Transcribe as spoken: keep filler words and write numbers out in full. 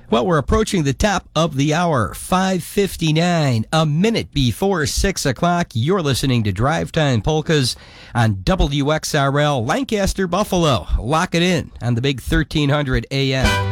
Well, we're approaching the top of the hour, five fifty-nine, a minute before six o'clock. You're listening to Drive Time Polkas on W X R L, Lancaster, Buffalo. Lock it in on the big thirteen hundred A M.